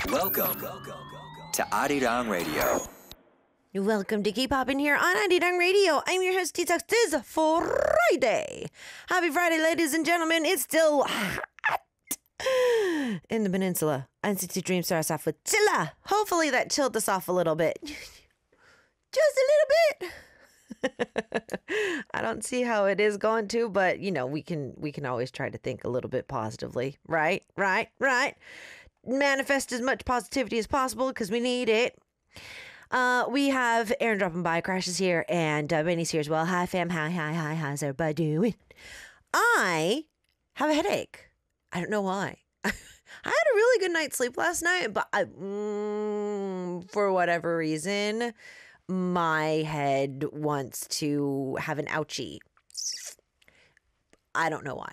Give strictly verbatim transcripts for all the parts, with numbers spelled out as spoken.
Welcome to Arirang Radio. Welcome to Keep Poppin' here on Arirang Radio. I'm your host, T-Tux. This is Friday. Happy Friday, ladies and gentlemen. It's still hot in the peninsula. N C T Dream starts off with Chilla. Hopefully that chilled us off a little bit. Just a little bit. I don't see how it is going to, but you know, we can we can always try to think a little bit positively. Right, right, right. Manifest as much positivity as possible because we need it. Uh, we have Aaron dropping by, Crashes here, and uh, Benny's here as well. Hi, fam. Hi, hi, hi. How's everybody doing? I have a headache. I don't know why. I had a really good night's sleep last night, but I, mm, for whatever reason, my head wants to have an ouchie. I don't know why.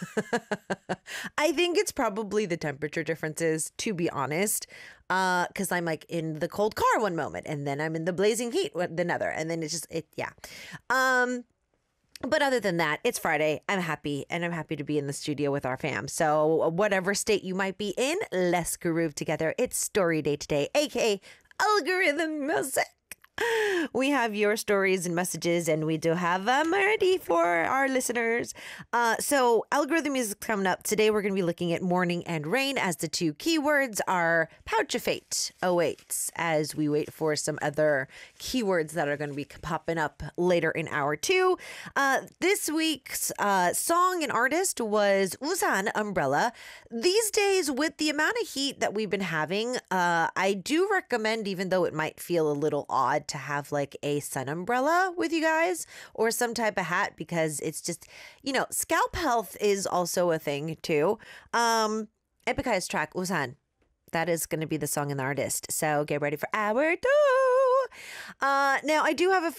I think it's probably the temperature differences, to be honest, because uh, I'm like in the cold car one moment and then I'm in the blazing heat the another. And then it's just, it, yeah. Um, but other than that, it's Friday. I'm happy and I'm happy to be in the studio with our fam. So whatever state you might be in, let's groove together. It's story day today, A K A algorithm music. We have your stories and messages, and we do have them ready for our listeners. Uh, so algorithm music coming up. Today we're going to be looking at morning and rain as the two keywords. Our pouch of fate awaits as we wait for some other keywords that are going to be popping up later in hour two. Uh, this week's uh, song and artist was Usan Umbrella. These days, with the amount of heat that we've been having, uh, I do recommend, even though it might feel a little odd, to have like a sun umbrella with you guys or some type of hat, because it's just, you know, scalp health is also a thing too. Um, Epicai's track, Usan. That is going to be the song and the artist. So get ready for hour two. Uh, now, I do have a